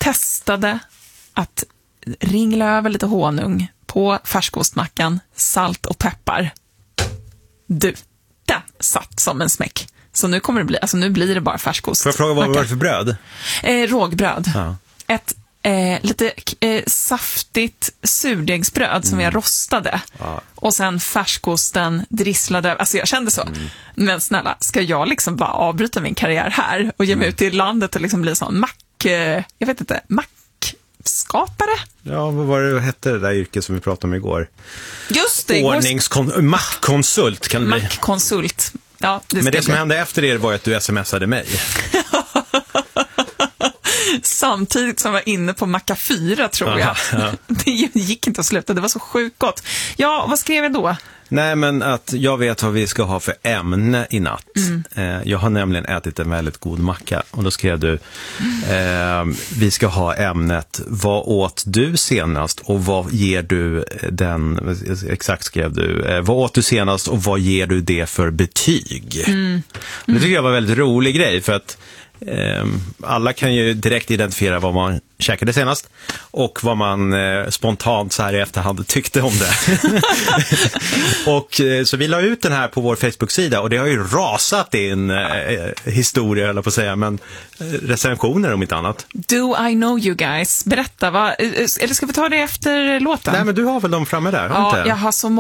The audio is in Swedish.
testade att ringla över lite honung på färskostmackan, salt och peppar. Du, den satt som en smäck. Så nu kommer det bli, alltså nu blir det bara färskost. Får jag fråga, vad var det för bröd? Rågbröd. Ja. Ett lite saftigt surdegsbröd som jag rostade. Ja. Och sen färskosten drisslade. Alltså jag kände så. Men snälla, ska jag liksom bara avbryta min karriär här och ge mig ut i landet och liksom bli sån mackskapare? Ja, vad var det hette det där yrket som vi pratade om igår? Just det. Mackkonsult kan det bli. Mackkonsult. Ja, men det som hände efter det var att du smsade mig. Samtidigt som jag var inne på Macka 4, tror jag. Ja. Det gick inte att sluta, det var så sjukt gott. Ja, vad skrev jag då? Nej, men att jag vet vad vi ska ha för ämne i natt. Jag har nämligen ätit en väldigt god macka. Och då skrev du, vi ska ha ämnet, vad åt du senast och vad ger du den, exakt skrev du, vad åt du senast och vad ger du det för betyg? Det tycker jag var en väldigt rolig grej, för att alla kan ju direkt identifiera vad man käkade senast och vad man spontant så här i efterhand tyckte om det. Och så vi la ut den här på vår Facebook-sida och det har ju rasat in historier, eller på att säga, men recensioner om inte annat. Do I know you guys? Berätta, eller ska vi ta det efter låten? Nej, men du har väl dem framme där? Ja, jag har så